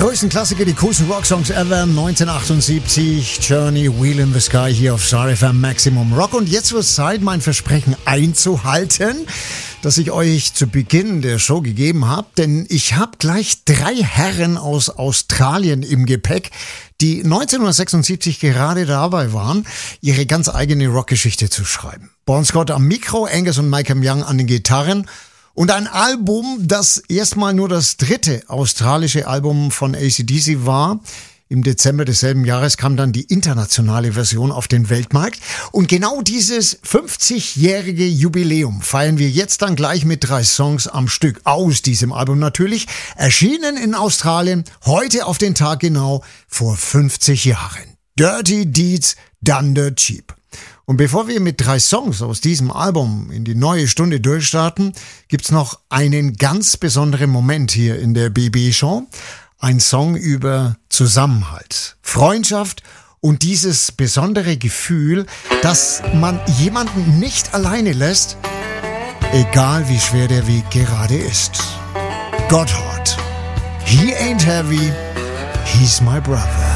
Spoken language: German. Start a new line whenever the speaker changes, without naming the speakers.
größten Klassiker, die coolsten Rocksongs ever, 1978, Journey, Wheel in the Sky hier auf Star FM Maximum Rock. Und jetzt wird es Zeit, mein Versprechen einzuhalten, das ich euch zu Beginn der Show gegeben habe. Denn ich habe gleich 3 Herren aus Australien im Gepäck, die 1976 gerade dabei waren, ihre ganz eigene Rockgeschichte zu schreiben. Bon Scott am Mikro, Angus und Malcolm Young an den Gitarren. Und ein Album, das erstmal nur das 3. australische Album von AC/DC war. Im Dezember desselben Jahres kam dann die internationale Version auf den Weltmarkt. Und genau dieses 50-jährige Jubiläum feiern wir jetzt dann gleich mit 3 Songs am Stück aus diesem Album natürlich. Erschienen in Australien, heute auf den Tag genau vor 50 Jahren. Dirty Deeds Done Dirt Cheap. Und bevor wir mit 3 Songs aus diesem Album in die neue Stunde durchstarten, gibt's noch einen ganz besonderen Moment hier in der BB-Show. Ein Song über Zusammenhalt, Freundschaft und dieses besondere Gefühl, dass man jemanden nicht alleine lässt, egal wie schwer der Weg gerade ist. Gotthard. He ain't heavy, he's my brother.